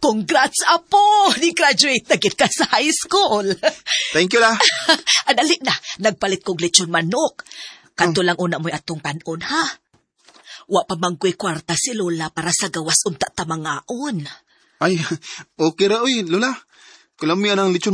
Congrats, Apo! Ni-graduate na gid ka sa high school. Thank you la. Adali na, nagpalit kong lechon manok. Kanto lang una mo'y atong kanon, ha? Wa pa mangkoy kwarta si Lola para sa gawas unta tamangaon. Ay, okay ra, uy, Lola. Kalamian ang lechon